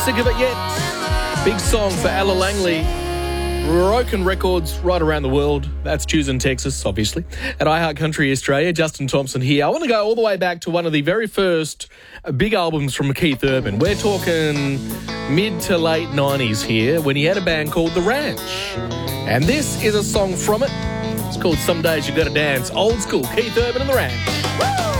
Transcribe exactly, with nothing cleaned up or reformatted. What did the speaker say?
Sick of it yet? Big song for Ella Langley. Broken records right around the world. That's Tucson, Texas, obviously. At iHeart Country Australia, Justin Thompson here. I want to go all the way back to one of the very first big albums from Keith Urban. We're talking mid to late nineties here, when he had a band called The Ranch. And this is a song from it. It's called Some Days You Gotta Dance. Old school, Keith Urban and The Ranch. Woo!